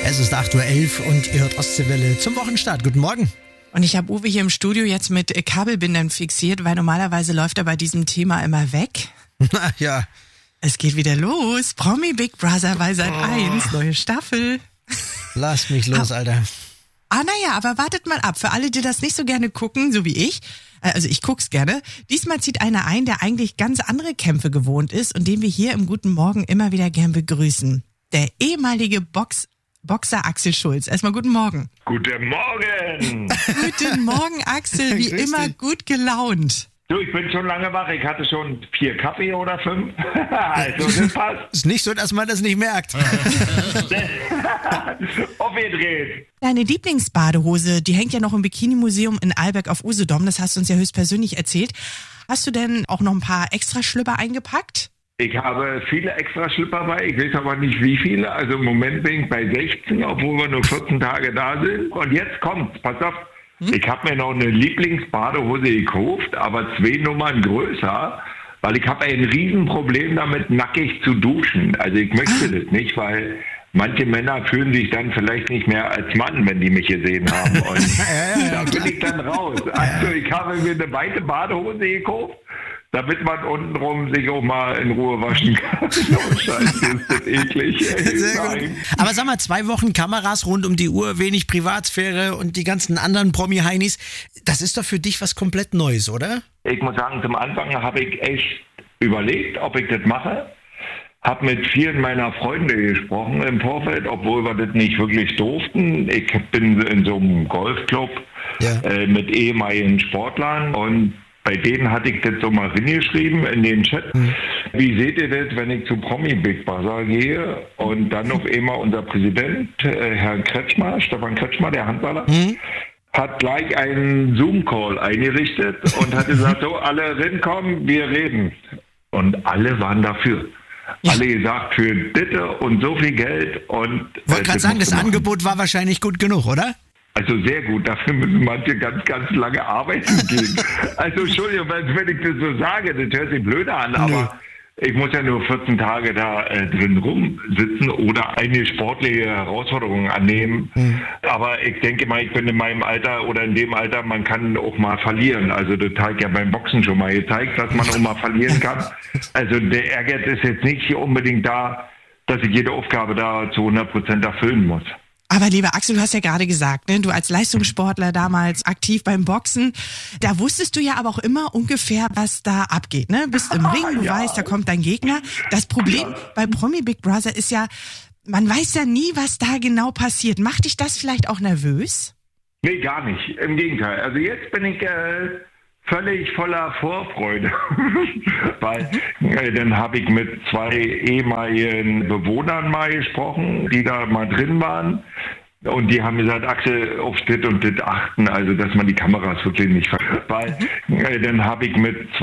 Es ist 8.11 Uhr und ihr hört Ostseewelle zum Wochenstart. Guten Morgen. Und ich habe Uwe hier im Studio jetzt mit Kabelbindern fixiert, weil normalerweise läuft er bei diesem Thema immer weg. Na ja. Es geht wieder los. Promi Big Brother bei Sat.1, neue Staffel. Lass mich los, Alter. Naja, aber wartet mal ab. Für alle, die das nicht so gerne gucken, so wie ich, also ich guck's gerne, diesmal zieht einer ein, der eigentlich ganz andere Kämpfe gewohnt ist und den wir hier im Guten Morgen immer wieder gern begrüßen. Der ehemalige Boxer Axel Schulz. Erstmal guten Morgen. Guten Morgen! Guten Morgen, Axel. Wie immer gut gelaunt. Du, ich bin schon lange wach. Ich hatte schon 4 Kaffee oder 5. Also, das passt. Ist nicht so, dass man das nicht merkt. Aufgedreht. Deine Lieblingsbadehose, die hängt ja noch im Bikini-Museum in Alberg auf Usedom. Das hast du uns ja höchstpersönlich erzählt. Hast du denn auch noch ein paar Extraschlüpper eingepackt? Ich habe viele extra Schlipper bei, ich weiß aber nicht wie viele. Also im Moment bin ich bei 16, obwohl wir nur 14 Tage da sind. Und jetzt kommt's, pass auf. Ich habe mir noch eine Lieblingsbadehose gekauft, aber 2 Nummern größer, weil ich habe ein Riesenproblem damit, nackig zu duschen. Also ich möchte das nicht, weil manche Männer fühlen sich dann vielleicht nicht mehr als Mann, wenn die mich gesehen haben. Und da bin ich dann raus. Also ich habe mir eine weite Badehose gekauft, damit man untenrum sich auch mal in Ruhe waschen kann. Oh, Scheiße, ist das eklig. Sehr gut. Aber sag mal, 2 Wochen Kameras rund um die Uhr, wenig Privatsphäre und die ganzen anderen Promi-Heinis. Das ist doch für dich was komplett Neues, oder? Ich muss sagen, zum Anfang habe ich echt überlegt, ob ich das mache. Habe mit vielen meiner Freunde gesprochen im Vorfeld, obwohl wir das nicht wirklich durften. Ich bin in so einem Golfclub mit ehemaligen Sportlern und bei denen hatte ich das so mal reingeschrieben in den Chat. Wie seht ihr das, wenn ich zu Promi Big Brother gehe und dann auf einmal unser Präsident, Herr Kretschmer, Stefan Kretschmer, der Handballer, hat gleich einen Zoom-Call eingerichtet und hat gesagt, so, alle rinkommen, wir reden. Und alle waren dafür. Alle gesagt, für Ditte und so viel Geld. Und wollte gerade sagen, das Angebot war wahrscheinlich gut genug, oder? Also sehr gut, dafür müssen manche ganz, ganz lange arbeiten gehen. Also Entschuldigung, wenn ich das so sage, das hört sich blöd an, aber ich muss ja nur 14 Tage da drin rumsitzen oder eine sportliche Herausforderung annehmen. Aber ich denke mal, ich bin in meinem Alter oder in dem Alter, man kann auch mal verlieren. Also das hat ja beim Boxen schon mal gezeigt, dass man auch mal verlieren kann. Also der Ehrgeiz ist jetzt nicht unbedingt da, dass ich jede Aufgabe da zu 100% erfüllen muss. Aber lieber Axel, du hast ja gerade gesagt, ne, du als Leistungssportler damals aktiv beim Boxen, da wusstest du ja aber auch immer ungefähr, was da abgeht. Ne? Bist im Ring, du weißt, da kommt dein Gegner. Das Problem bei Promi Big Brother ist ja, man weiß ja nie, was da genau passiert. Macht dich das vielleicht auch nervös? Nee, gar nicht. Im Gegenteil. Also jetzt bin ich völlig voller Vorfreude, weil dann habe ich mit 2 ehemaligen Bewohnern mal gesprochen, die da mal drin waren. Und die haben gesagt, Axel, auf das und das achten, also dass man die Kameras wirklich nicht weil dann habe ich mit